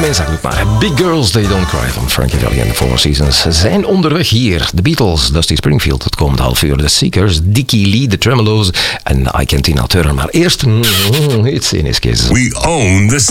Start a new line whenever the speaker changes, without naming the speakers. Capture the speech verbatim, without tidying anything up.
één zakdoek maar. Big Girls, They Don't Cry van Frankie Valli en The Four Seasons zijn onderweg hier. The Beatles, Dusty Springfield, het komende half uur. The Seekers, Dickie Lee, The Tremeloes en I Can Tina Turner. Maar eerst, mm, it's in his case.
We own the